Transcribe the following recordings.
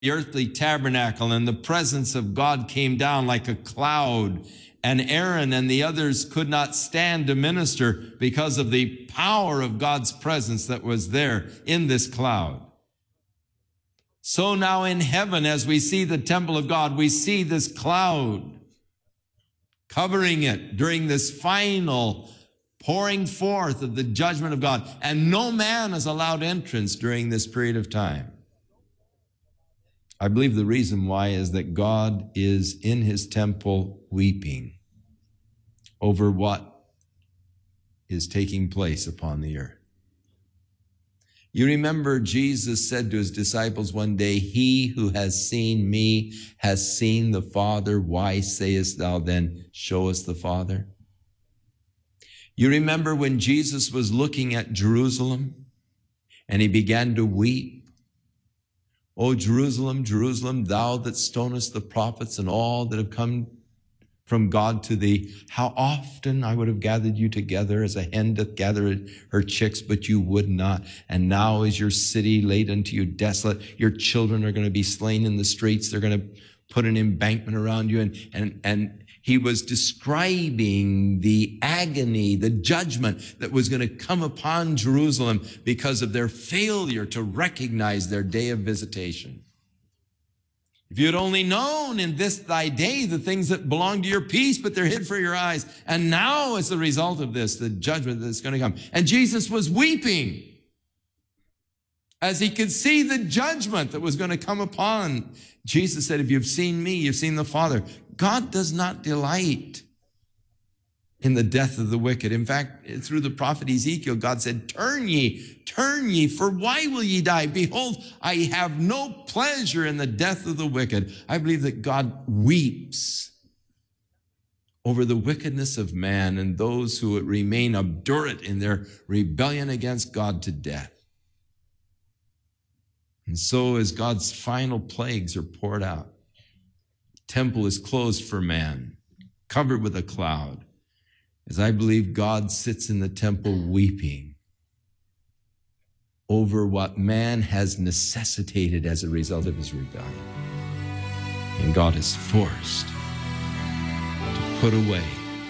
the earthly tabernacle, and the presence of God came down like a cloud, and Aaron and the others could not stand to minister because of the power of God's presence that was there in this cloud. So now in heaven, as we see the temple of God, we see this cloud covering it during this final pouring forth of the judgment of God, and no man is allowed entrance during this period of time. I believe the reason why is that God is in his temple weeping over what is taking place upon the earth. You remember Jesus said to his disciples one day, "He who has seen me has seen the Father. Why sayest thou then, show us the Father?" You remember when Jesus was looking at Jerusalem and he began to weep. "O Jerusalem, Jerusalem, thou that stonest the prophets and all that have come from God to thee, how often I would have gathered you together as a hen doth gather her chicks, but you would not. And now is your city laid unto you desolate. Your children are going to be slain in the streets. They're going to put an embankment around you." And he was describing the agony, the judgment that was going to come upon Jerusalem because of their failure to recognize their day of visitation. "If you had only known in this thy day the things that belong to your peace, but they're hid for your eyes. And now as the result of this, the judgment that's going to come." And Jesus was weeping as he could see the judgment that was going to come upon. Jesus said, "If you've seen me, you've seen the Father." God does not delight in the death of the wicked. In fact, through the prophet Ezekiel, God said, turn ye, for why will ye die? Behold, I have no pleasure in the death of the wicked." I believe that God weeps over the wickedness of man and those who remain obdurate in their rebellion against God to death. And so as God's final plagues are poured out, the temple is closed for man, covered with a cloud, as I believe God sits in the temple weeping over what man has necessitated as a result of his rebellion. And God is forced to put away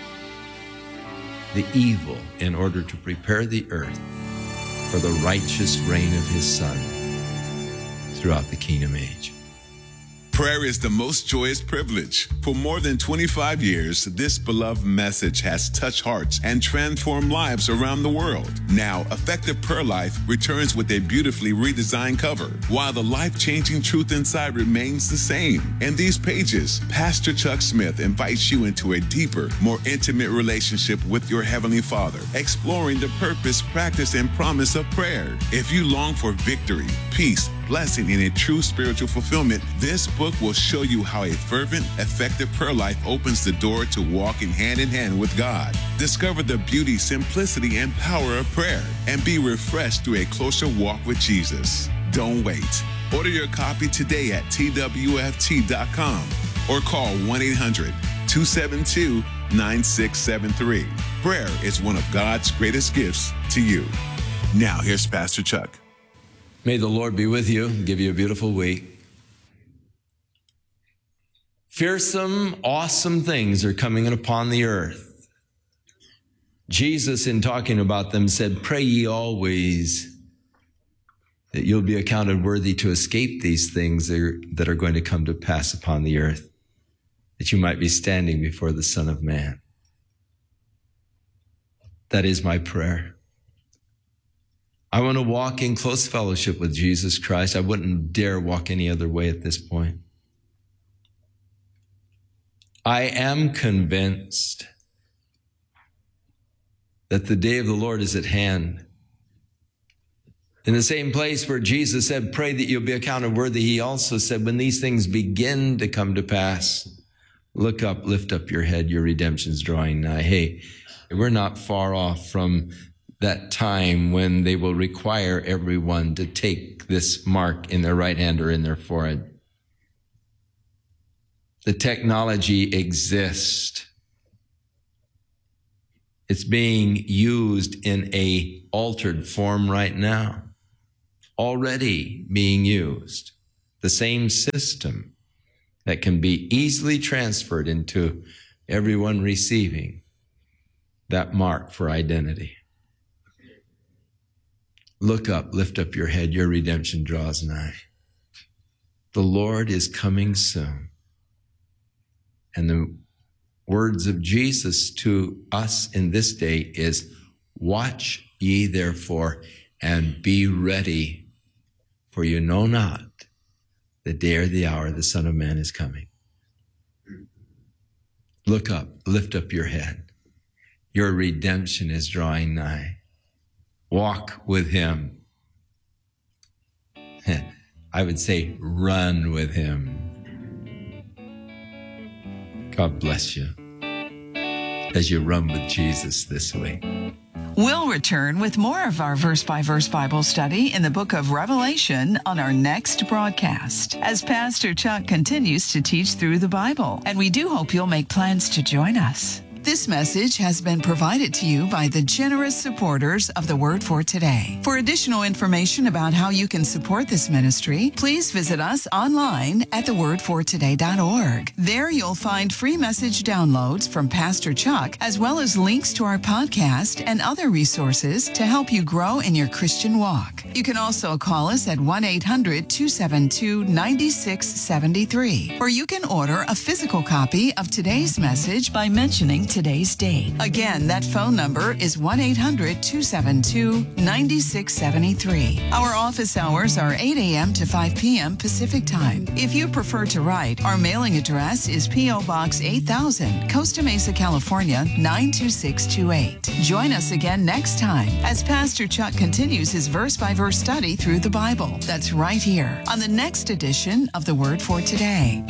the evil in order to prepare the earth for the righteous reign of his Son throughout the kingdom age. Prayer is the most joyous privilege. For more than 25 years, this beloved message has touched hearts and transformed lives around the world. Now, Effective Prayer Life returns with a beautifully redesigned cover, while the life-changing truth inside remains the same. In these pages, Pastor Chuck Smith invites you into a deeper, more intimate relationship with your Heavenly Father, exploring the purpose, practice, and promise of prayer. If you long for victory, peace, blessing, and a true spiritual fulfillment, this book will show you how a fervent, effective prayer life opens the door to walking hand in hand with God. Discover the beauty, simplicity, and power of prayer, and be refreshed through a closer walk with Jesus. Don't wait. Order your copy today at twft.com or call 1-800-272-9673. Prayer is one of God's greatest gifts to you. Now, here's Pastor Chuck. May the Lord be with you and give you a beautiful week. Fearsome, awesome things are coming upon the earth. Jesus, in talking about them, said, "Pray ye always that you'll be accounted worthy to escape these things that are going to come to pass upon the earth, that you might be standing before the Son of Man." That is my prayer. I want to walk in close fellowship with Jesus Christ. I wouldn't dare walk any other way at this point. I am convinced that the day of the Lord is at hand. In the same place where Jesus said, "Pray that you'll be accounted worthy," he also said, when these things begin to come to pass, look up, lift up your head, your redemption's drawing nigh. Hey, we're not far off from that time when they will require everyone to take this mark in their right hand or in their forehead. The technology exists. It's being used in a altered form right now, already being used. the same system that can be easily transferred into everyone receiving that mark for identity. Look up, lift up your head, your redemption draws nigh. The Lord is coming soon. And the words of Jesus to us in this day is, watch ye therefore and be ready, for you know not the day or the hour the Son of Man is coming. Look up, lift up your head. Your redemption is drawing nigh. Walk with him. I would say run with him. God bless you as you run with Jesus this week. We'll return with more of our verse-by-verse Bible study in the book of Revelation on our next broadcast, as Pastor Chuck continues to teach through the Bible. And we do hope you'll make plans to join us. This message has been provided to you by the generous supporters of the Word for Today. For additional information about how you can support this ministry, please visit us online at thewordfortoday.org. There you'll find free message downloads from Pastor Chuck, as well as links to our podcast and other resources to help you grow in your Christian walk. You can also call us at 1-800-272-9673, or you can order a physical copy of today's message by mentioning today's date. Again, that phone number is 1-800-272-9673. Our office hours are 8 a.m. to 5 p.m. Pacific Time. If you prefer to write, our mailing address is P.O. Box 8000, Costa Mesa, California, 92628. Join us again next time as Pastor Chuck continues his verse-by-verse study through the Bible. That's right here on the next edition of The Word for Today.